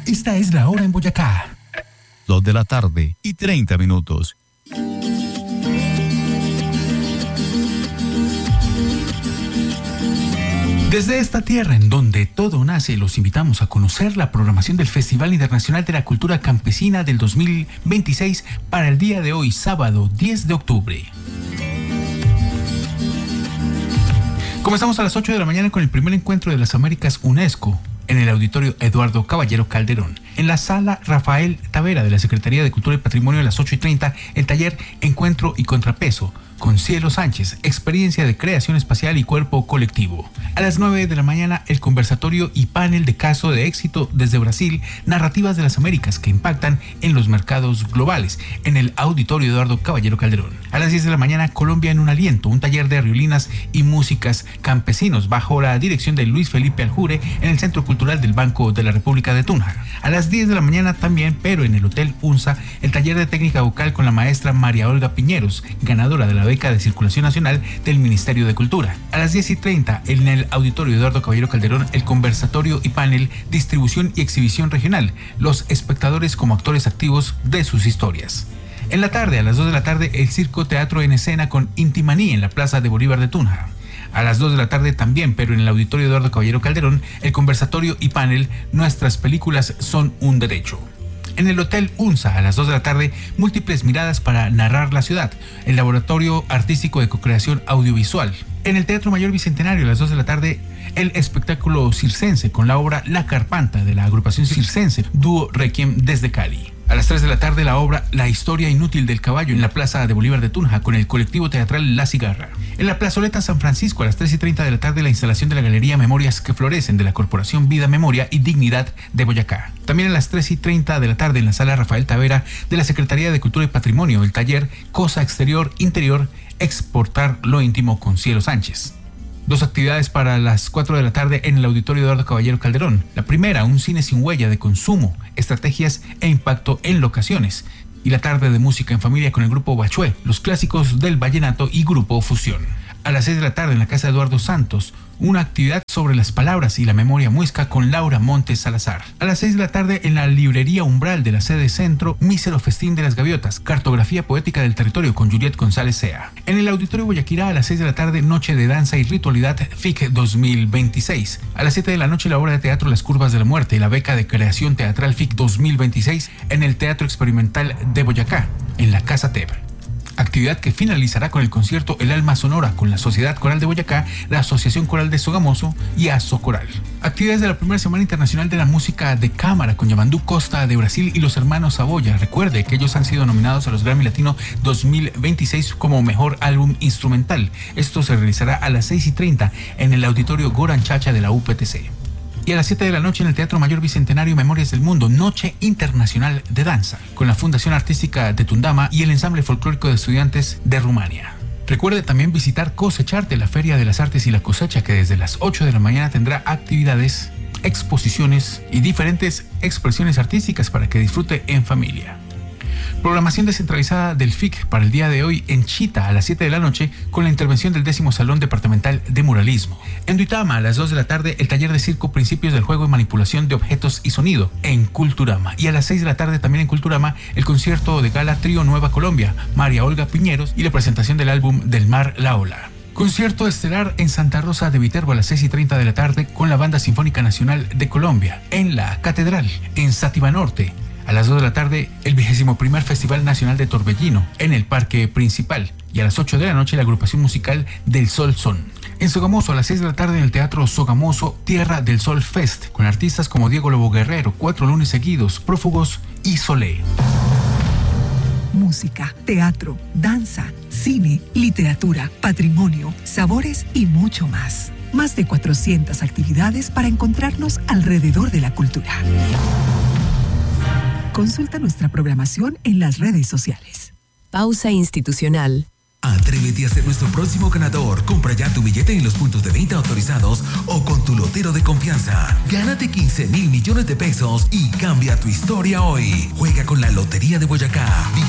Esta es la hora en Boyacá. 2:30 p.m. Desde esta tierra en donde todo nace, los invitamos a conocer la programación del Festival Internacional de la Cultura Campesina del 2026 para el día de hoy, sábado 10 de octubre. Comenzamos a las 8 de la mañana con el primer encuentro de las Américas UNESCO en el Auditorio Eduardo Caballero Calderón. En la Sala Rafael Tavera de la Secretaría de Cultura y Patrimonio a las 8:30, el taller Encuentro y Contrapeso con Cielo Sánchez, experiencia de creación espacial y cuerpo colectivo. A las 9 de la mañana, el conversatorio y panel de caso de éxito desde Brasil, narrativas de las Américas que impactan en los mercados globales, en el Auditorio Eduardo Caballero Calderón. A las 10 de la mañana, Colombia en un aliento, un taller de riolinas y músicas campesinos bajo la dirección de Luis Felipe Aljure en el Centro Cultural del Banco de la República de Tunja. A las 10 de la mañana también, pero en el Hotel UNSA, el taller de técnica vocal con la maestra María Olga Piñeros, ganadora de la beca de circulación nacional del Ministerio de Cultura. A las 10:30, en el Auditorio Eduardo Caballero Calderón, el conversatorio y panel Distribución y Exhibición Regional, los espectadores como actores activos de sus historias. En la tarde, a las 2 de la tarde, el Circo Teatro en Escena con Intimaní en la Plaza de Bolívar de Tunja. A las 2 de la tarde también, pero en el Auditorio Eduardo Caballero Calderón, el conversatorio y panel Nuestras películas son un derecho. En el Hotel UNSA, a las 2 de la tarde, múltiples miradas para narrar la ciudad, el Laboratorio Artístico de Co-Creación Audiovisual. En el Teatro Mayor Bicentenario, a las 2 de la tarde, el espectáculo circense con la obra La Carpanta de la agrupación circense Dúo Requiem desde Cali. A las 3 de la tarde, la obra La historia inútil del caballo en la Plaza de Bolívar de Tunja con el colectivo teatral La Cigarra. En la Plazoleta San Francisco, a las 3:30 de la tarde, la instalación de la Galería Memorias que Florecen de la Corporación Vida, Memoria y Dignidad de Boyacá. También a las 3:30 de la tarde, en la Sala Rafael Tavera de la Secretaría de Cultura y Patrimonio, el taller Cosa Exterior Interior, Exportar lo Íntimo con Cielo Sánchez. Dos actividades para las 4 de la tarde en el Auditorio Eduardo Caballero Calderón. La primera, un cine sin huella de consumo, estrategias e impacto en locaciones. Y la tarde de música en familia con el grupo Bachué, los clásicos del vallenato y grupo Fusión. A las 6 de la tarde en la Casa Eduardo Santos, una actividad sobre las palabras y la memoria muisca con Laura Montes Salazar. A las 6 de la tarde en la Librería Umbral de la sede Centro, Mísero Festín de las Gaviotas, cartografía poética del territorio con Juliet González Sea. En el Auditorio Boyaquirá, a las 6 de la tarde, Noche de Danza y Ritualidad FIC 2026. A las 7 de la noche, la obra de teatro Las Curvas de la Muerte y la beca de creación teatral FIC 2026 en el Teatro Experimental de Boyacá, en la Casa TEB. Actividad que finalizará con el concierto El Alma Sonora con la Sociedad Coral de Boyacá, la Asociación Coral de Sogamoso y Aso Coral. Actividades de la primera Semana Internacional de la Música de Cámara con Yamandú Costa de Brasil y los hermanos Saboya. Recuerde que ellos han sido nominados a los Grammy Latino 2026 como Mejor Álbum Instrumental. Esto se realizará a las 6:30 en el Auditorio Goran Chacha de la UPTC. Y a las 7 de la noche en el Teatro Mayor Bicentenario Memorias del Mundo, Noche Internacional de Danza, con la Fundación Artística de Tundama y el Ensamble Folclórico de Estudiantes de Rumania. Recuerde también visitar Cosecharte, la Feria de las Artes y la Cosecha, que desde las 8 de la mañana tendrá actividades, exposiciones y diferentes expresiones artísticas para que disfrute en familia. Programación descentralizada del FIC para el día de hoy en Chita a las 7 de la noche con la intervención del 10º Salón Departamental de Muralismo. En Duitama a las 2 de la tarde el taller de circo Principios del Juego y Manipulación de Objetos y Sonido en Culturama. Y a las 6 de la tarde también en Culturama el concierto de gala Trío Nueva Colombia, María Olga Piñeros y la presentación del álbum Del Mar La Ola. Concierto estelar en Santa Rosa de Viterbo a las 6:30 de la tarde con la Banda Sinfónica Nacional de Colombia en la Catedral en Sátiva Norte. A las 2 de la tarde, el 21º Festival Nacional de Torbellino en el Parque Principal. Y a las 8 de la noche, la agrupación musical Del Sol Son. En Sogamoso, a las 6 de la tarde, en el Teatro Sogamoso, Tierra del Sol Fest, con artistas como Diego Lobo Guerrero, 4 lunes seguidos, Prófugos y Solé. Música, teatro, danza, cine, literatura, patrimonio, sabores y mucho más. Más de 400 actividades para encontrarnos alrededor de la cultura. Consulta nuestra programación en las redes sociales. Pausa institucional. Atrévete a ser nuestro próximo ganador. Compra ya tu billete en los puntos de venta autorizados o con tu lotero de confianza. Gánate 15.000 millones de pesos y cambia tu historia hoy. Juega con la Lotería de Boyacá.